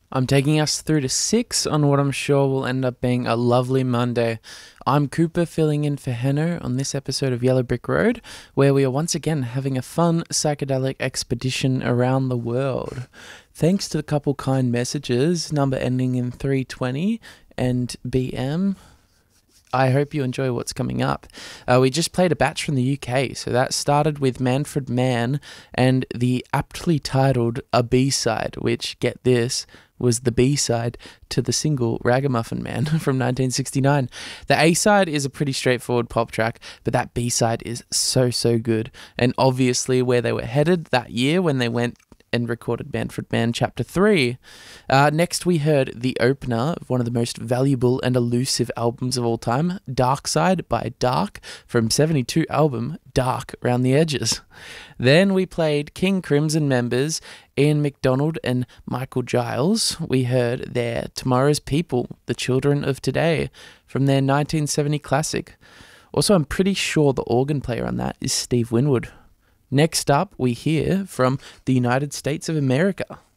I'm taking us through to 6 on what I'm sure will end up being a lovely Monday. I'm Cooper filling in for Henno on this episode of Yellow Brick Road, where we are once again having a fun psychedelic expedition around the world. Thanks to the couple kind messages, number ending in 320 and BM. I hope you enjoy what's coming up. We just played a batch from the UK, so that started with Manfred Mann and the aptly titled A B-side, which, get this, was the B-side to the single Ragamuffin Man from 1969. The A-side is a pretty straightforward pop track, but that B-side is so good, and obviously where they were headed that year when they went and recorded Manfred Mann Chapter 3. Next we heard the opener of one of the most valuable and elusive albums of all time, Dark Side by Dark, from 72 album Dark Around the Edges. Then we played King Crimson members Ian MacDonald and Michael Giles. We heard their Tomorrow's People, The Children of Today, from their 1970 classic. Also, I'm pretty sure the organ player on that is Steve Winwood. Next up, we hear from the United States of America.